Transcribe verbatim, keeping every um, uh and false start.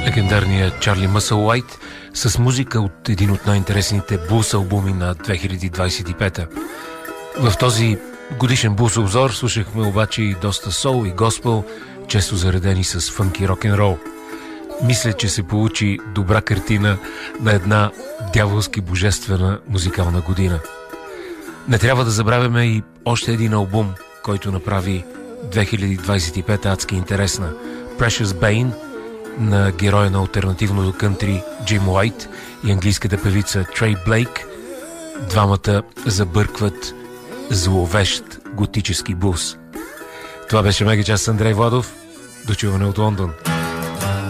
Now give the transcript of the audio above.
Легендарният Чарли Мъсълуайт с музика от един от най-интересните блус албуми на две хиляди двадесет и пета. В този годишен блус обзор слушахме обаче и доста сол и госпел, често заредени с фънки рок-н-рол. Мисля, че се получи добра картина на една дяволски божествена музикална година. Не трябва да забравяме и още един албум, който направи две хиляди двадесет и пета адски интересна. Precious Bane на героя на алтернативното кънтри Джим Уайт и английската певица Трей Блейк. Двамата забъркват зловещ готически блус. Това беше Мегачас с Андрей Владов. До чуване от Лондон.